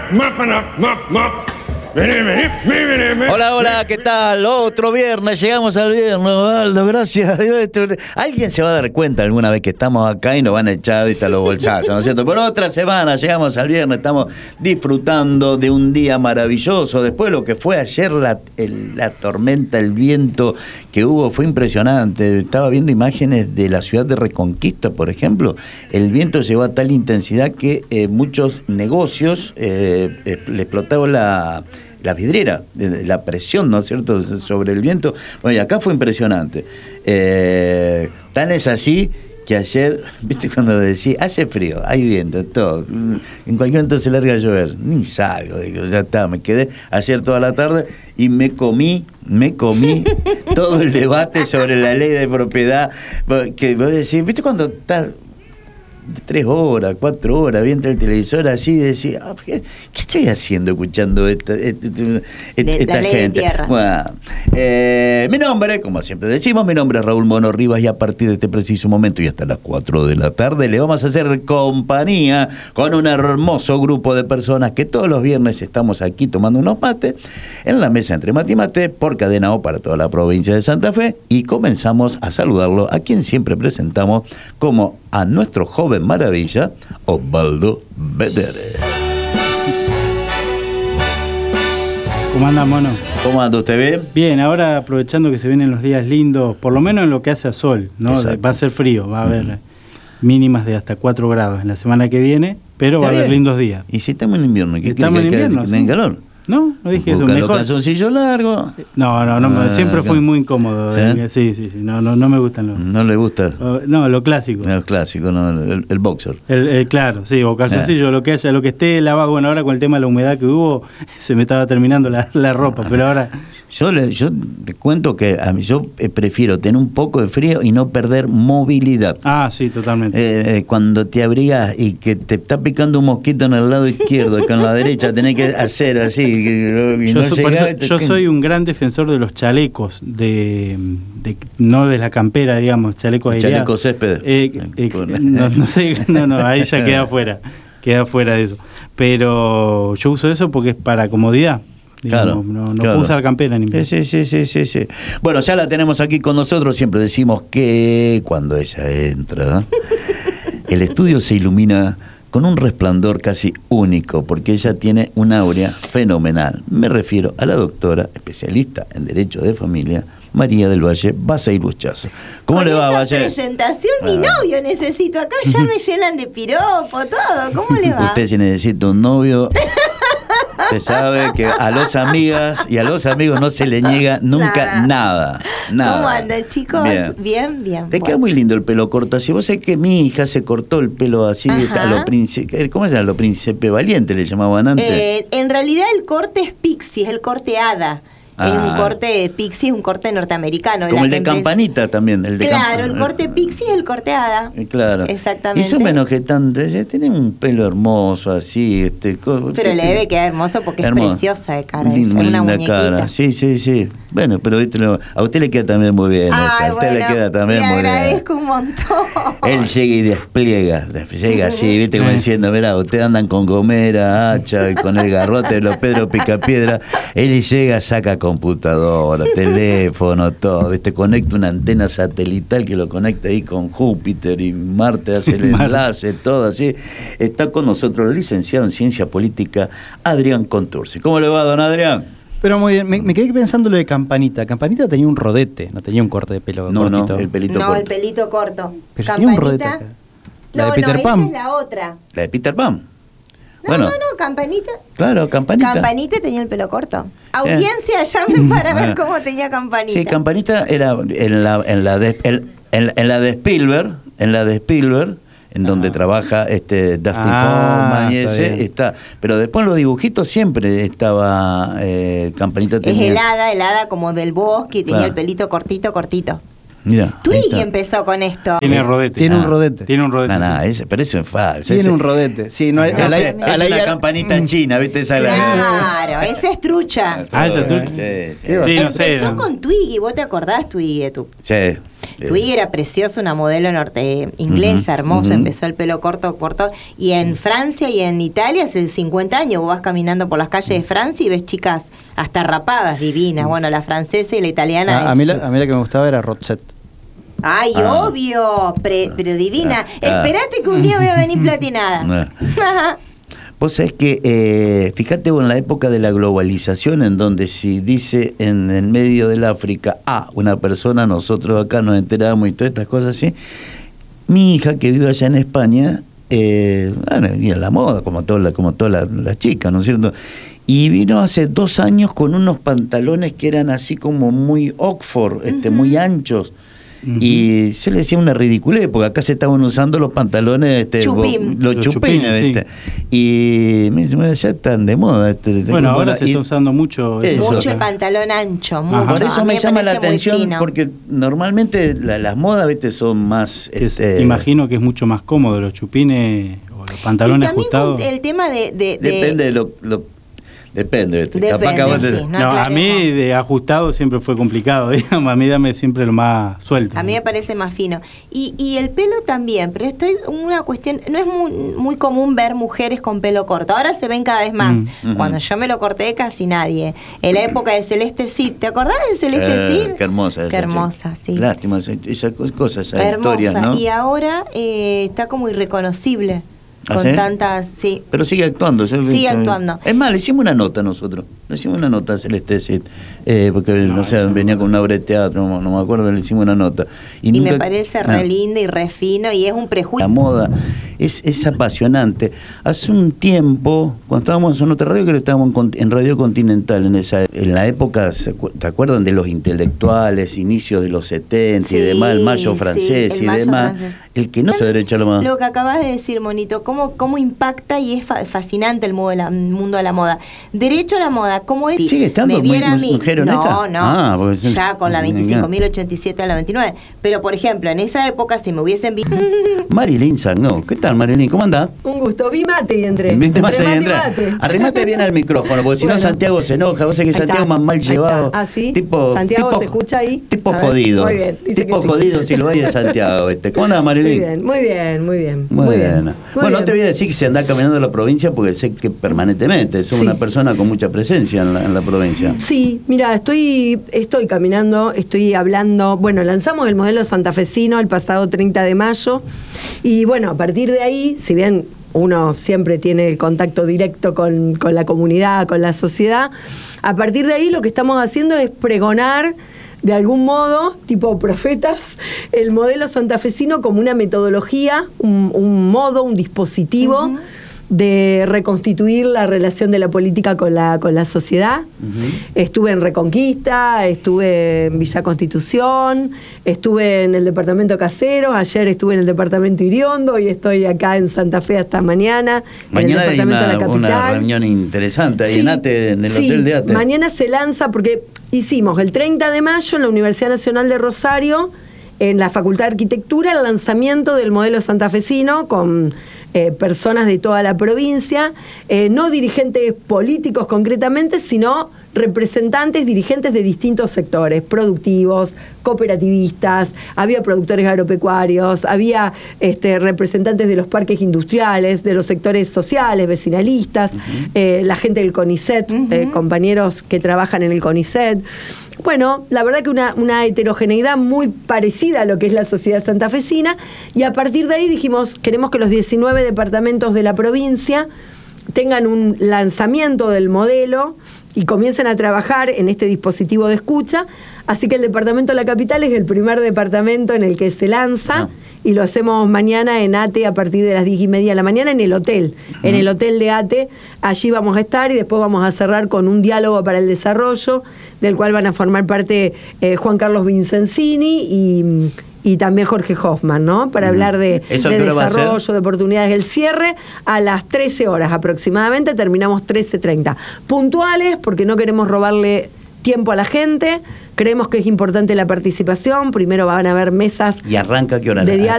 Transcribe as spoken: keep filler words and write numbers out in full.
Hola, hola, ¿qué tal? Otro viernes, llegamos al viernes, Osvaldo, gracias a Dios. Alguien se va a dar cuenta alguna vez que estamos acá y nos van a echar a los bolsazos, ¿no es cierto? Por otra semana, llegamos al viernes, estamos disfrutando de un día maravilloso. Después de lo que fue ayer, la, el, la tormenta, el viento que hubo fue impresionante. Estaba viendo imágenes de la ciudad de Reconquista, por ejemplo. El viento llegó a tal intensidad que eh, muchos negocios eh, eh, le explotaba la... la vidriera, la presión, ¿no es cierto?, sobre el viento. Bueno, y acá fue impresionante. Eh, tan es así que ayer, viste cuando decía, hace frío, hay viento, todo. En cualquier momento se larga a llover. Ni salgo, digo, ya está, me quedé ayer toda la tarde y me comí, me comí todo el debate sobre la ley de propiedad. Que vos decís, viste cuando estás tres horas, cuatro horas, viendo el televisor así y decía, ah, ¿qué, ¿qué estoy haciendo escuchando esta, esta, esta, esta gente? Bueno, eh, mi nombre, como siempre decimos, mi nombre es Raúl Mono Rivas y a partir de este preciso momento y hasta las cuatro de la tarde le vamos a hacer compañía con un hermoso grupo de personas que todos los viernes estamos aquí tomando unos mates en la mesa entre mate y mate por Cadena O para toda la provincia de Santa Fe y comenzamos a saludarlo a quien siempre presentamos como a nuestro joven maravilla, Osvaldo Vedere. ¿Cómo anda, mono? ¿Cómo anda usted bien? Bien, ahora aprovechando que se vienen los días lindos, por lo menos en lo que hace a sol, ¿no? Exacto. Va a ser frío, va a haber uh-huh. mínimas de hasta cuatro grados en la semana que viene, pero va a haber bien. lindos días. ¿Y si estamos en invierno? ¿Qué estamos en invierno? ¿Que tenga calor? No, no dije eso. Mejor calzoncillo largo. No, no, no, ah, siempre fui muy incómodo. ¿Sí? Eh, sí, sí, sí. No, no, no me gustan los. ¿No le gusta? Uh, no, lo clásico. Lo clásico, no, el, el boxer. El, el, claro, sí, o calzoncillo, ah. lo que haya, lo que esté lavado. Bueno, ahora con el tema de la humedad que hubo, se me estaba terminando la, la ropa, pero ahora. Yo le, yo le cuento que a mí, yo prefiero tener un poco de frío y no perder movilidad. Ah, sí, totalmente. Eh, eh, cuando te abrigas y que te está picando un mosquito en el lado izquierdo y con la derecha tenés que hacer así. Y yo, no so, llegás, eso, yo soy un gran defensor de los chalecos, de, de no de la campera, digamos, chalecos aireados. Chaleco césped. Eh, eh, no, no sé, no, no, ahí ya queda fuera, queda fuera de eso. Pero yo uso eso porque es para comodidad. Claro, no no, no claro. puedo usar campera ni sí, sí, sí, sí, sí. Bueno, ya la tenemos aquí con nosotros. Siempre decimos que cuando ella entra, el estudio se ilumina con un resplandor casi único, porque ella tiene un áurea fenomenal. Me refiero a la doctora, especialista en Derecho de Familia, María del Valle Basay Luchazo. ¿Cómo con le va, esa Valle? Presentación, ah. mi novio necesito. Acá ya me llenan de piropo, todo. ¿Cómo le va? Usted si necesita un novio... Usted sabe que a las amigas y a los amigos no se le niega nunca nada. nada, nada. ¿Cómo andan, chicos? Bien, bien. bien Te bueno. Queda muy lindo el pelo corto así. Vos sabés que mi hija se cortó el pelo así, a lo príncipe, ¿cómo se llama? Lo príncipe valiente le llamaban antes. Eh, en realidad el corte es pixie, es el corte hada. Ah. Es un corte pixie, es un corte norteamericano. Como la el de Campanita es... también. El de claro, Camp... el corte pixie es el corte hada. Claro. Exactamente. Y eso menos que tanto. Tiene un pelo hermoso así. Este, pero le te... debe quedar hermoso porque hermoso. Es preciosa de cara. Linda, ella, una linda cara. Sí, sí, sí. Bueno, pero a usted le queda también muy bien. Ay, a usted bueno, le queda también le muy bien. agradezco un montón. Él llega y despliega. Llega así, viste, como diciendo, mirá, ustedes andan con gomera, hacha y con el garrote de los Pedro Picapiedra. Él llega, saca computadora, teléfono, todo, viste, conecta una antena satelital que lo conecta ahí con Júpiter y Marte, hace el enlace, todo así. Está con nosotros el licenciado en Ciencia Política, Adrián Contursi. ¿Cómo le va, don Adrián? Pero muy bien, me, me quedé pensando lo de Campanita. Campanita tenía un rodete, no tenía un corte de pelo no, cortito. No, el pelito no, corto. el pelito corto. Pero tenía un rodete acá. La no, de Peter no, Pan. Esa es la otra. ¿La de Peter Pan? No, bueno, no, no, Campanita. Claro, Campanita. Campanita tenía el pelo corto. Audiencia, eh. llamen para ver cómo tenía Campanita. Sí, Campanita era en la, en la, de, en, en, en la de Spielberg, en la de Spielberg, en donde ah. trabaja este Dustin ah, Hoffman y ese, está, pero después en los dibujitos siempre estaba eh, Campanita tenía... Es helada, helada como del bosque, y tenía claro. el pelito cortito, cortito. Mira, Twiggy empezó con esto. Tiene rodete. Tiene ah, un rodete. Tiene un rodete. No, no, ese, pero eso es falso. Tiene ese, un rodete. Sí, no, no, a la, ese, a es la, una a la, campanita en China, ¿viste? Esa claro, la... esa es trucha. Ah, esa es trucha. Sí, sí. sí, no empezó sé, no. con Twiggy, ¿vos te acordás, Twiggy, tú? Sí. Twiggy era preciosa, una modelo norte inglesa, uh-huh, hermosa, uh-huh. empezó el pelo corto, corto. Y en Francia y en Italia hace cincuenta años vos vas caminando por las calles de Francia y ves chicas hasta rapadas divinas. Bueno, la francesa y la italiana. A, es... a, mí, la, a mí la que me gustaba era Roxette. Ay, ah. obvio, pre, pero divina. Ah. Esperate que un día voy a venir platinada. Ah. Vos sabés que, eh, fíjate vos en la época de la globalización, en donde si dice en el medio del África, ah, una persona, nosotros acá nos enteramos y todas estas cosas así. Mi hija, que vive allá en España, eh, bueno, venía a la moda, como todas las como toda la, la chicas, ¿no es cierto? Y vino hace dos años con unos pantalones que eran así como muy Oxford, este, uh-huh. muy anchos. Uh-huh. Y yo le decía una ridiculez, porque acá se estaban usando los pantalones, este, Chupín. los, los chupines, sí. Y me dice, ya están de moda. Este, bueno, ahora bueno, se está usando mucho eso. Mucho el pantalón ancho. Mucho. Por eso me, me llama la atención, fino. Porque normalmente la, las modas, ¿viste? Son más... Este, imagino que es mucho más cómodo los chupines o los pantalones y ajustados. El tema de... de, de Depende de lo... lo Depende, Depende, capaz que vos te... sí, no, no a mí de ajustado siempre fue complicado, digamos, a mí dame siempre lo más suelto. A mí me parece más fino. Y, y el pelo también, pero esto es una cuestión, no es muy, muy común ver mujeres con pelo corto, ahora se ven cada vez más. Mm. Uh-huh. Cuando yo me lo corté casi nadie. En la época de Celeste Cid, ¿te acordás de Celeste eh, Cid? Qué hermosa esa. Qué hermosa, sí. Lástima, esa, esa cosa, esa hermosa. historia, ¿no? Y ahora eh, está como irreconocible. Con ¿Ah, sí? tantas, sí. Pero sigue actuando. Sigue ¿sí? actuando. Es más, le hicimos una nota nosotros. Le hicimos una nota a Celeste Cid. Eh, porque, no, no sé, venía no. con una obra de teatro, no, no me acuerdo, le hicimos una nota. Y, y nunca... me parece re ah. linda y re fino, y es un prejuicio. La moda es, es apasionante. Hace un tiempo, cuando estábamos en otra radio, creo que estábamos en Radio Continental, en esa en la época, ¿te acuerdan de los intelectuales, inicios de los setenta sí, y demás, el mayo francés sí, el y mayo demás? Francés. El que no se derecha a lo más. Lo que acabas de decir, Monito, cómo, cómo impacta y es fa- fascinante el mundo, de la, mundo de la moda. Derecho a la moda, ¿cómo es? ¿Sigue estando me viera muy, a mí? mujer honesta? No, no, ah, porque ya con la veinticinco mil ochenta y siete a la veintinueve. Pero, por ejemplo, en esa época, si me hubiesen visto... Marilyn Sagno, ¿qué tal, Marilyn? ¿Cómo andás? Un gusto, vi mate y entré. Viste mate y entré. Arrimate bien al micrófono, porque si bueno. no Santiago se enoja. Vos sabés que Santiago es más mal llevado. ¿Ah, sí? Tipo, Santiago tipo, se escucha ahí. Tipo jodido. Muy bien. Tipo jodido sí. Si lo hay en Santiago. Este. ¿Cómo andás, Marilyn? Muy bien, muy bien, muy bien. Muy, muy bien. bien. Muy bueno, bien. No te voy a decir que se anda caminando en la provincia, porque sé que permanentemente sos sí. una persona con mucha presencia en la, en la provincia. Sí, mira, estoy, estoy caminando, estoy hablando. Bueno, lanzamos el modelo santafesino el pasado treinta de mayo. Y bueno, a partir de ahí, si bien uno siempre tiene el contacto directo con, con la comunidad, con la sociedad, a partir de ahí lo que estamos haciendo es pregonar de algún modo, tipo profetas, el modelo santafesino como una metodología, un, un modo, un dispositivo uh-huh. de reconstituir la relación de la política con la, con la sociedad. Uh-huh. Estuve en Reconquista, estuve en Villa Constitución, estuve en el departamento Caseros, ayer estuve en el departamento Iriondo y estoy acá en Santa Fe hasta mañana. Mañana en el departamento hay una, de la capital. una reunión interesante ahí sí, en ATE, en el sí, hotel de ATE. Mañana se lanza porque hicimos el treinta de mayo en la Universidad Nacional de Rosario, en la Facultad de Arquitectura, el lanzamiento del modelo santafesino con eh, personas de toda la provincia, eh, no dirigentes políticos concretamente, sino representantes, dirigentes de distintos sectores, productivos, cooperativistas, había productores agropecuarios, había este, representantes de los parques industriales, de los sectores sociales, vecinalistas, uh-huh. eh, la gente del CONICET, uh-huh. eh, compañeros que trabajan en el CONICET. Bueno, la verdad que una, una heterogeneidad muy parecida a lo que es la sociedad santafesina, y a partir de ahí dijimos, queremos que los diecinueve departamentos de la provincia tengan un lanzamiento del modelo y comiencen a trabajar en este dispositivo de escucha, así que el departamento de la capital es el primer departamento en el que se lanza, no. y lo hacemos mañana en ATE a partir de las diez y media de la mañana en el hotel, uh-huh. en el hotel de ATE. Allí vamos a estar y después vamos a cerrar con un diálogo para el desarrollo, del cual van a formar parte eh, Juan Carlos Vincencini y, y también Jorge Hoffman, ¿no? Para uh-huh. hablar de, de desarrollo, de oportunidades. El cierre a las trece horas aproximadamente, terminamos trece treinta. Puntuales, porque no queremos robarle tiempo a la gente, creemos que es importante la participación, primero van a haber mesas ¿Y arranca qué hora? de diálogo.